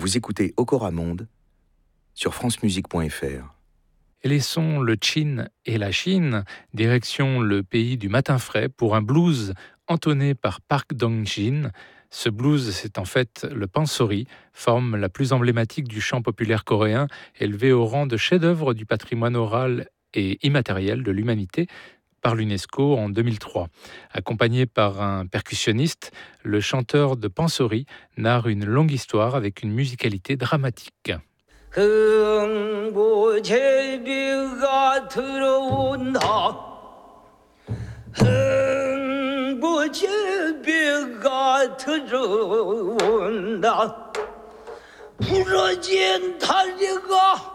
Vous écoutez Okora Monde sur francemusique.fr. Et laissons le Chin et la Chine, direction le pays du matin frais pour un blues entonné par Park Dong-jin. Ce blues, c'est en fait le pansori, forme la plus emblématique du chant populaire coréen, élevé au rang de chef-d'œuvre du patrimoine oral et immatériel de l'humanité par l'UNESCO en 2003. Accompagné par un percussionniste, le chanteur de pansori narre une longue histoire avec une musicalité dramatique. 흥부제비가 들어온다. 흥부제비가 들어온다. 부러진 다리가